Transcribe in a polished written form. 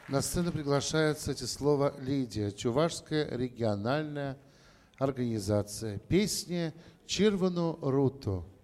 На сцену приглашается Тислова Лидия, Чувашская региональная организация. Песня «Червону руту».